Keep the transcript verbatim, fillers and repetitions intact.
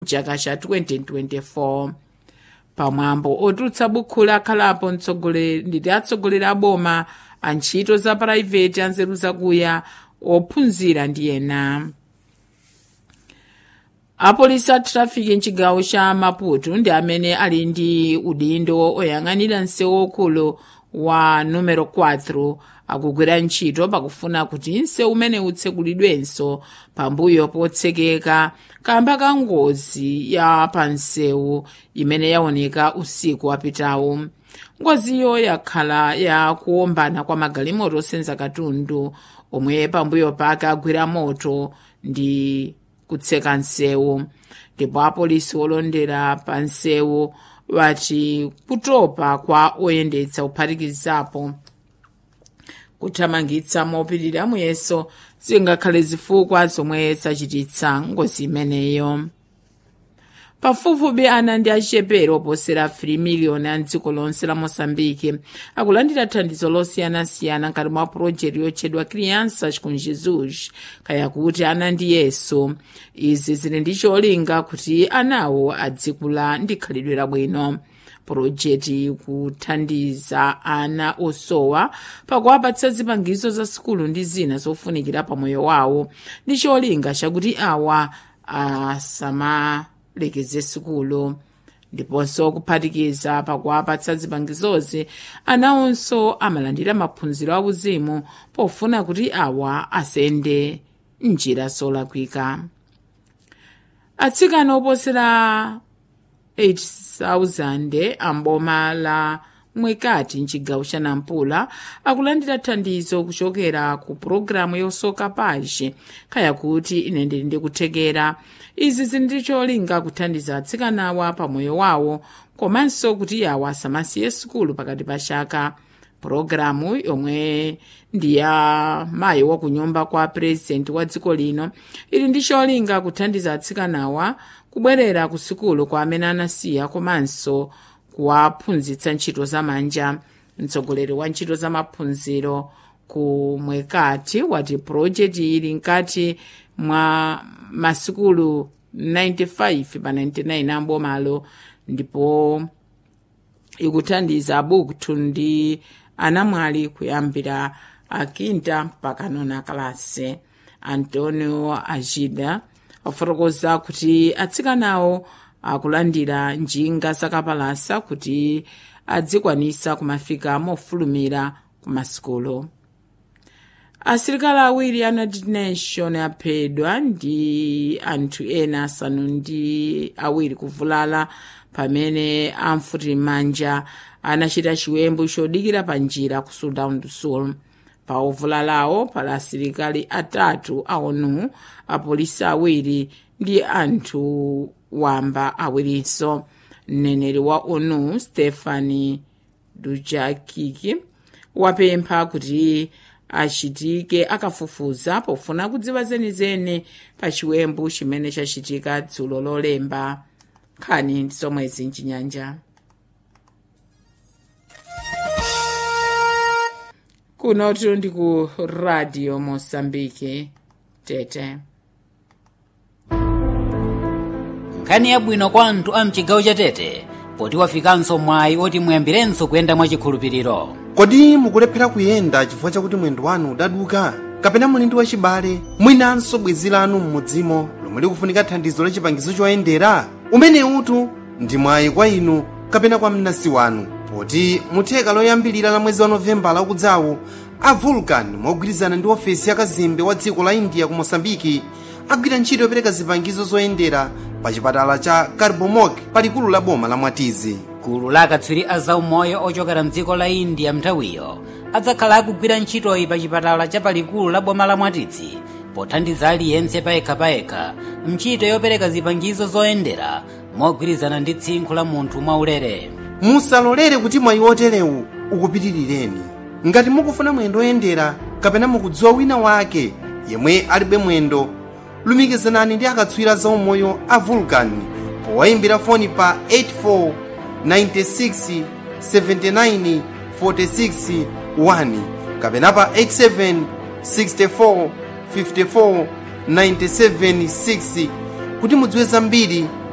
chaka cha twenty twenty-four. Pamwambo otulutsa bukhu lakhalapo ndi atsogoleri a boma, antchito za private, anzeru zakuya, ophunzira ndi ena. Apolisi a trafiki mchigawo cha Maputo ndi amene ali ndi udindo oyang'anira msewu waukulu wa numero four akugwira ntchito pakufuna kuti msewu umene utsekulidwenso pambuyo potsekeka kamba ka ngozi ya pansewu imene yaoneka usiku wapitawu. Ngoziyo yakhala ya kuombana kwa magalimoto osenza katundu omwe pambuyo pake agwira moto ndi kutseka nsewu. Ndipo apolisi olondera pa nsewu wati kutopa kwa oyendetsa kuphatikizapo kuthamangitsa mopitirira muyeso zingakhale zifukwa zomwe zachititsa ngozi imeneyo. Pafupifupi ana ndi achepere oposera three miliyoni a dziko lonse la Mosambike akulandira thandizo losiyanasiyana ngati mwa project yotchedwa Crianças com Jesus, kaya kuti ana ndi Yesu. Izi zili ndi cholinga kuti anawo adzikula ndi khalidwe labwino. Project kuthandiza ana osowa pakuwapatsa zipangizo za sukulu ndi zina zofunikira pamoyo wawo, ndi cholinga chakuti awa asama lekeze sukulu. Ndiponso kuphatikiza pakuwapatsa zipangizozi, anawonso amalandira maphunziro auzimu pofuna kuti awa asende njira zolakwika. Atsikana oposera eight thousand amboma la Mwekati mchigawo cha Nampula akulandira thandizo kuchokera ku programu yosoka pashi, kaya kuti ine ndili ndi kuthekera. Izi zili ndi cholinga kuthandiza atsikanawa pamoyo wawo komanso kuti awa asamasiye sukulu pakati pa chaka. Programu yomwe ndi ya mayi wa kunyumba kwa president wa dziko lino ili ndi cholinga kuthandiza atsikanawa kubwerera ku sukulu kwa amene anasiya komanso kuwaphunzitsa ntchito za manja. Mtsogoleri wa ntchito za maphunziro ku Mwekati wati project ili nkati mwa masukulu ninety-five pa ninety-nine ambomalo, ndipo ikuthandiza abuktu ndi anamwali kuyambira akinta mpaka nona kalase. Antonio Agida afotokoza kuti atsikanawo akulandira njinga zakapalasa kuti adzikwanisa kumafika mofulumira ku masukulu. Asilikali awiri a United Nations aphedwa ndi anthu ena asanu ndi awiri kuvulala pamene amfuti manja anachita chiwembu chodikira pa njira ku Sudan do Sul. Pa ovulalawo pala asilikali atatu a ONU, apolisi awiri ndi anthu wamba awirinso. Mneneri wa ONU Stephane Dujarric wapempha kuti achitike akafufuza pofuna kudziwa zenizeni pa chiwembu chimene chachitika dzulo lolemba. Nkhani ndi zomwezi mchinyanja. Kunotu ndi ku Radio Mosambike Tete. Nkhani yabwino kwa anthu a mchigawo cha Tete poti wafikanso mwayi oti muyambirenso kuyenda mwachikhulupiriro. Kodi mukulephera kuyenda chifukwa chakuti mwendo wanu udaduka, kapena muli ndi wachibale mwinanso bwenzi lanu m'mudzimo lomwe likufunika thandizo la chipangizo choyendera? Umene utu ndi mwayi kwa inu kapena kwa mnansi wanu, poti mutheka loyambilira la mwezi wa Novembala ukudzawu a Vulcan mogwirizana ndi ofesi ya kazembe wa dziko la India ku Mosambiki agwira ntchito yopereka zipangizo zoyendera pa chipatala cha Carbomok pa likulu la boma la Mwatizi. Gulu la akatswiri a zaumoyo ochokera mdziko la India mnthawiyo adzakhala akugwira ntchitoyi pa chipatala cha palikulu la boma la Mwatizi pothandiza aliyense payekha payekha mchito yopereka zipangizo zoyendera mogwirizana ndi tsinkhu la munthu mwaulere. Musalolere kuti mwayi woterewu ukupitirireni. Ngati mukufuna mwendo oyendera kapena mukudziwa wina wake yemwe alibe mwendo, lumikizanani ndi akatswiri zaumoyo a Vulcan powayimbira foni pa eight four nine six seven nine four six one kapena pa eight seven six four five four nine seven six kuti mudziwe zambiri